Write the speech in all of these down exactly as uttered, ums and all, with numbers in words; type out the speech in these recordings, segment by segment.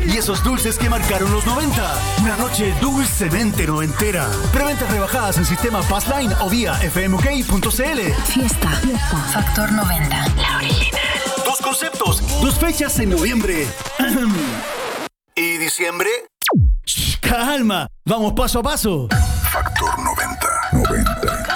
y esos dulces que marcaron los noventa. Una noche dulcemente noventera. Preventas rebajadas en sistema Passline o vía f m k punto c l. Fiesta. Fiesta. Factor noventa. La original. Dos conceptos, dos fechas en noviembre. ¿Y diciembre? Shh, calma, vamos paso a paso. Factor noventa. noventa.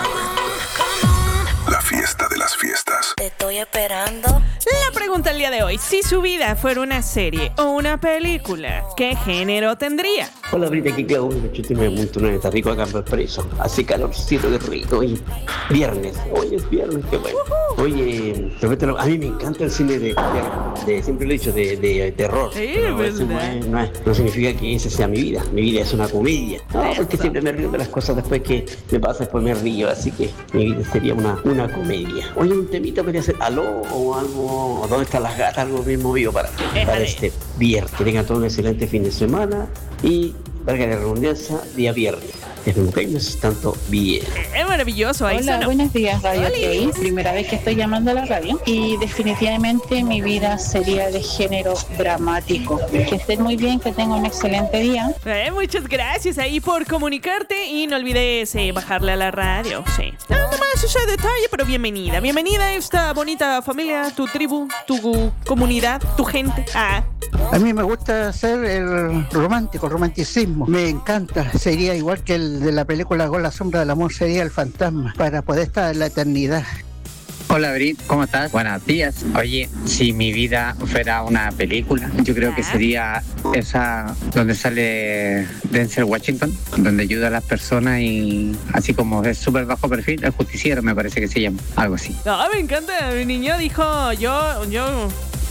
La fiesta de las fiestas. Te estoy esperando. La pregunta el día de hoy: si su vida fuera una serie o una película, ¿qué género tendría? Hola, Brita, aquí Clau, me chuté me monto una está rico acá en Valparaíso. Hace calorcito de rico y viernes. Hoy es viernes, qué bueno. Oye, repítelo, a mí me encanta el cine de, de, de siempre lo he dicho, de, de terror. Sí, pero eso no, ¿verdad? es, no, es, no significa que esa sea mi vida. Mi vida es una comedia. No, porque siempre me río de las cosas después que me pasa, después me río. Así que mi vida sería una, una comedia. Oye, un temita podría ser aló o algo, o dónde están las gatas, algo bien movido para, para este viernes. Que tengan todo un excelente fin de semana y, valga la redundancia, día viernes. Desde un pequeño tanto bien. Es maravilloso. Ahí Hola, sonó. buenos días, Radio Oli. K. Primera vez que estoy llamando a la radio y definitivamente mi vida sería de género dramático. Que estén muy bien, que tengan un excelente día. Eh, muchas gracias ahí por comunicarte y no olvides eh, bajarle a la radio. Sí. Nada más ese detalle, pero bienvenida. Bienvenida a esta bonita familia, tu tribu, tu comunidad, tu gente. Ah. A mí me gusta hacer el romántico, el romanticismo. Me encanta. Sería igual que el de la película Con la sombra del amor, sería el fantasma para poder estar en la eternidad. Hola Brit, ¿cómo estás? Buenos días. Oye, si mi vida fuera una película, yo creo que sería esa donde sale Denzel Washington, donde ayuda a las personas y así como es súper bajo perfil, el justiciero me parece que se llama, algo así. No, me encanta. Mi niño dijo, yo, yo...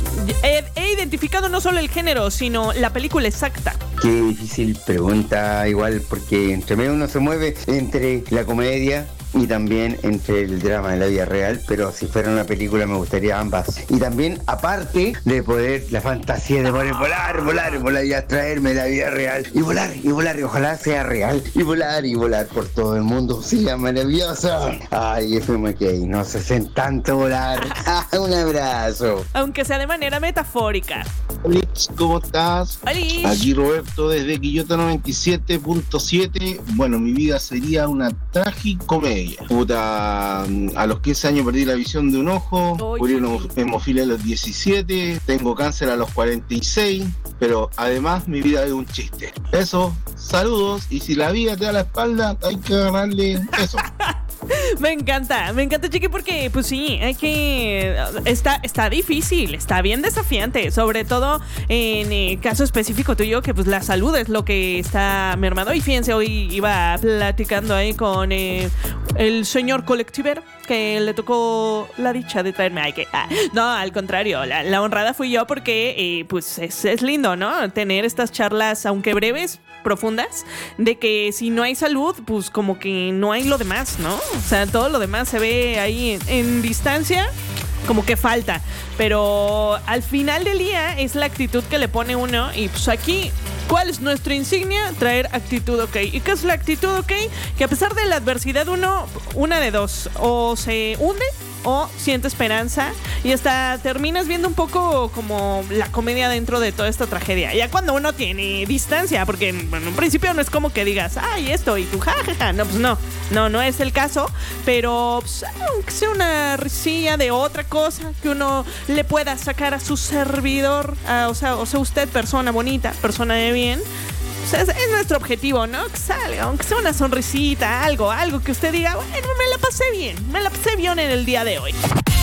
He, he identificado no solo el género, sino la película exacta. Qué difícil pregunta, igual, porque entre medio uno se mueve entre la comedia y también entre el drama de la vida real, pero si fuera una película me gustaría ambas. Y también, aparte de poder, la fantasía de poder volar, volar, volar y atraerme la vida real. Y volar, y volar, y ojalá sea real. Y volar, y volar por todo el mundo. Sería maravilloso. Ay, F M K, no se hacen tanto volar. Un abrazo. Aunque sea de manera metafórica. Hola, ¿cómo estás? Hola. Aquí Roberto desde Quillota noventa y siete punto siete. Bueno, mi vida sería una tragicomedia. Puta, a los quince años perdí la visión de un ojo, murió una hemofilia a los diecisiete, tengo cáncer a los cuarenta y seis, pero además mi vida es un chiste. Eso, saludos, y si la vida te da la espalda, hay que ganarle eso. Me encanta, me encanta, Chiqui, porque pues sí, hay que... Está, está difícil, está bien desafiante, sobre todo en el caso específico tuyo, que pues la salud es lo que está mermado. Y fíjense, hoy iba platicando ahí con eh, el señor colectivero, que le tocó la dicha de traerme. Ay, que, ah, no, al contrario, la, la honrada fui yo porque eh, pues es, es lindo, ¿no? Tener estas charlas, aunque breves, profundas, de que si no hay salud, pues como que no hay lo demás, ¿no? O sea, todo lo demás se ve ahí en, en distancia, como que falta. Pero al final del día es la actitud que le pone uno. Y pues aquí, ¿cuál es nuestra insignia? Traer actitud ok. ¿Y qué es la actitud ok? Que a pesar de la adversidad, uno, una de dos, o se hunde o siente esperanza y hasta terminas viendo un poco como la comedia dentro de toda esta tragedia. Ya cuando uno tiene distancia, porque bueno, en un principio no es como que digas, ay, esto y tú, jajaja. Ja, ja. No, pues no, no, no es el caso. Pero pues, aunque sea una risilla de otra cosa que uno le pueda sacar a su servidor, a, o sea, o sea, usted, persona bonita, persona de bien. O sea, es, es nuestro objetivo, ¿no? Que salga, aunque sea una sonrisita, algo, algo que usted diga, bueno, me la pasé bien, me la pasé bien en el día de hoy.